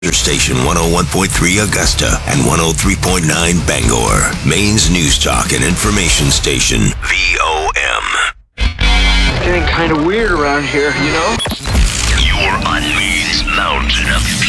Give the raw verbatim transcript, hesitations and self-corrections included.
Station one oh one point three Augusta and one oh three point nine Bangor. Maine's news talk and information station, V O M. Getting kind of weird around here, you know? You're on Maine's Mountain of